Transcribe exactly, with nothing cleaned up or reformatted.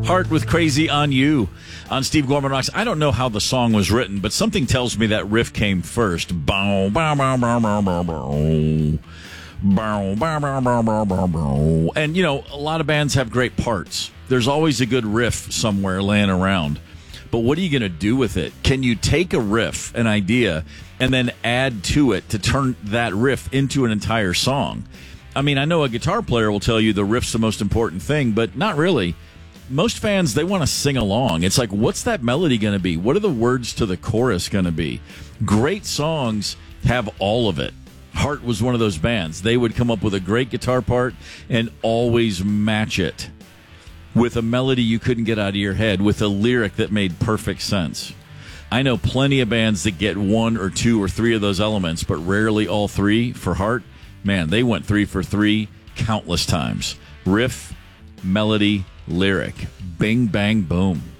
Heart with Crazy on You on Steve Gorman Rocks. I don't know how the song was written, but something tells me that riff came first. Bow, bow, bow, bow, bow, bow, bow. Bow, bow, bow, bow, bow, bow, bow. And, you know, a lot of bands have great parts. There's always a good riff somewhere laying around. But what are you going to do with it? Can you take a riff, an idea, and then add to it to turn that riff into an entire song? I mean, I know a guitar player will tell you the riff's the most important thing, but not really. Most fans, they want to sing along. It's like, what's that melody going to be? What are the words to the chorus going to be? Great songs have all of it. Heart was one of those bands. They would come up with a great guitar part and always match it with a melody you couldn't get out of your head, with a lyric that made perfect sense. I know plenty of bands that get one or two or three of those elements, but rarely all three. For Heart, man, they went three for three countless times. Riff, melody, lyric. Bing, bang, boom.